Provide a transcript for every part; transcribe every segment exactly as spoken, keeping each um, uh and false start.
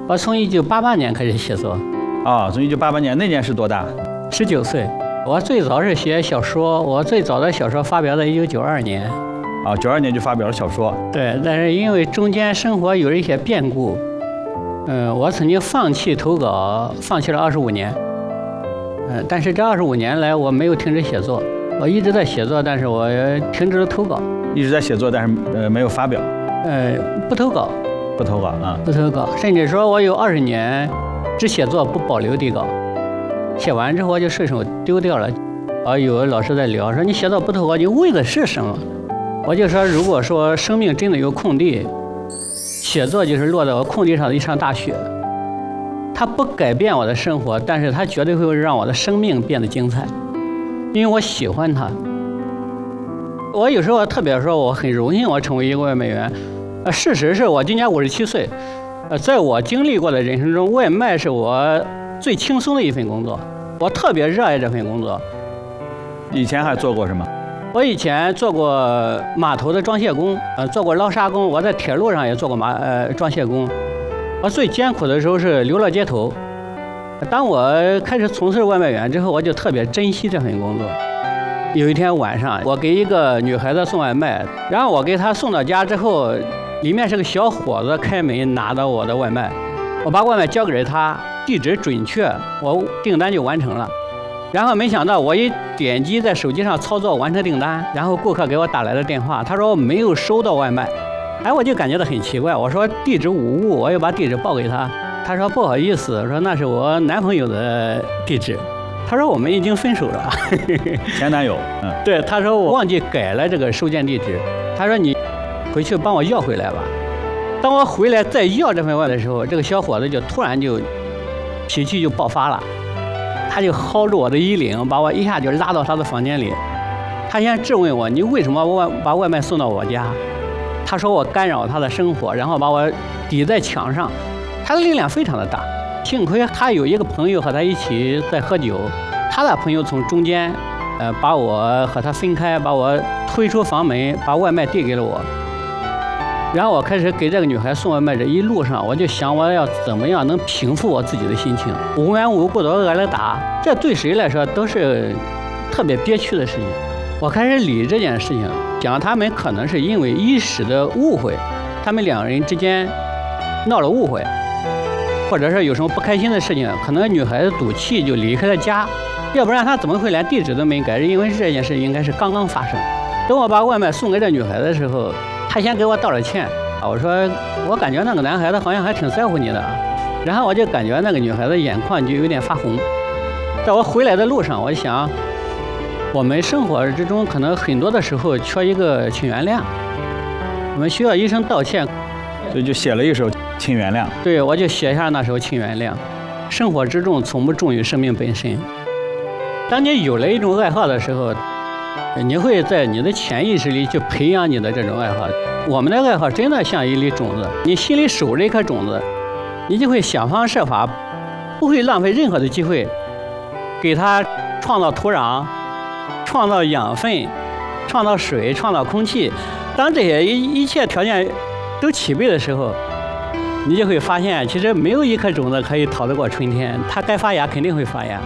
我从一九八八年开始写作。 啊、哦，从一九八八年那年是多大？ 十九岁。我最早是写小说，我最早的小说发表在一九九二年。 啊，九二年就发表了小说。 对，但是因为中间生活有一些变故，嗯、呃，我曾经放弃投稿，放弃了二十五年。嗯、呃，但是这二十五年来，我没有停止写作，我一直在写作，但是我停止了投稿。 一直在写作，但是呃没有发表。 呃，不投稿。 不投稿啊？ 不投稿，甚至说我有二十年只写作不保留底稿，写完之后我就顺手丢掉了。啊，有的老师在聊说你写作不投稿，你为的是什么？我就说，如果说生命真的有空地，写作就是落在我空地上的一场大雪，它不改变我的生活，但是它绝对会让我的生命变得精彩，因为我喜欢它。我有时候特别说，我很荣幸我成为一个外卖员。呃，事实是我今年五十七岁，呃，在我经历过的人生中，外卖是我最轻松的一份工作，我特别热爱这份工作。 以前还做过什么？ 我以前做过码头的装卸工，呃，做过捞沙工，我在铁路上也做过码呃装卸工。我最艰苦的时候是流落街头。当我开始从事外卖员之后，我就特别珍惜这份工作。有一天晚上，我给一个女孩子送外卖，然后我给她送到家之后，里面是个小伙子开门拿到我的外卖，我把外卖交给她，地址准确，我订单就完成了。然后没想到我一点击在手机上操作完成订单，然后顾客给我打来了电话，他说我没有收到外卖。哎，我就感觉到很奇怪，我说地址无误，我又把地址报给他，他说不好意思，说那是我男朋友的地址。他说我们已经分手了。 前男友。嗯， 对，他说我忘记改了这个收件地址，他说你回去帮我要回来吧。当我回来再要这份外的时候，这个小伙子就突然就脾气就爆发了，他就薅住我的衣领，把我一下就拉到他的房间里。他先质问我，你为什么外把外卖送到我家？他说我干扰他的生活，然后把我抵在墙上。他的力量非常的大，幸亏他有一个朋友和他一起在喝酒，他的朋友从中间呃把我和他分开，把我推出房门，把外卖递给了我。然后我开始给这个女孩送外卖，这一路上我就想我要怎么样能平复我自己的心情，无缘无故的挨了打，这对谁来说都是特别憋屈的事情。我开始理这件事情，讲他们可能是因为一时的误会，他们两人之间闹了误会，或者是有什么不开心的事情，可能女孩子赌气就离开了家，要不然她怎么会连地址都没改？因为这件事应该是刚刚发生。等我把外卖送给这女孩子的时候，她先给我道了歉啊，我说我感觉那个男孩子好像还挺在乎你的，然后我就感觉那个女孩子眼眶就有点发红。在我回来的路上，我就想，我们生活之中可能很多的时候缺一个请原谅，我们需要一声道歉， 所以就写了一首《请原谅》。 对，我就写下那首《请原谅》。生活之重从不重于生命本身。当你有了一种爱好的时候，你会在你的潜意识里去培养你的这种爱好。我们的爱好真的像一粒种子，你心里守着一颗种子，你就会想方设法，不会浪费任何的机会，给它创造土壤，创造养分，创造水，创造空气。当这些一一切条件都齐备的时候，你就会发现，其实没有一颗种子可以逃得过春天，它该发芽肯定会发芽。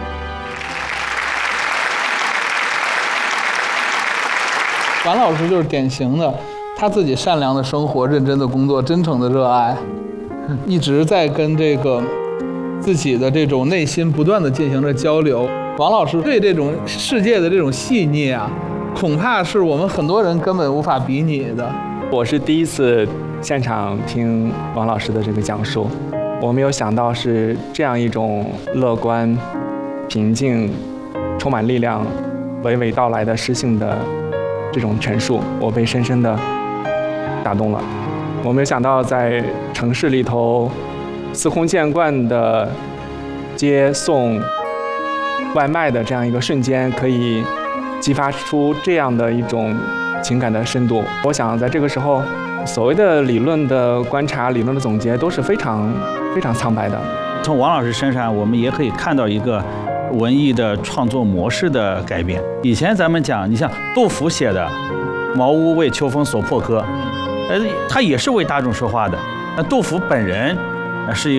王老师就是典型的，他自己善良的生活、认真的工作、真诚的热爱，一直在跟这个自己的这种内心不断的进行着交流。王老师对这种世界的这种细腻啊，恐怕是我们很多人根本无法比拟的。 我是第一次现场听王老师的这个讲述，我没有想到是这样一种乐观、平静、充满力量、娓娓道来的诗性的这种陈述，我被深深的打动了。我没有想到在城市里头司空见惯的接送外卖的这样一个瞬间，可以激发出这样的一种情感的深度。我想在这个时候，所谓的理论的观察、理论的总结都是非常非常苍白的。 从王老师身上，我们也可以看到一个文艺的创作模式的改变。以前咱们讲，你像杜甫写的《茅屋为秋风所破歌》，呃，他也是为大众说话的。那杜甫本人是一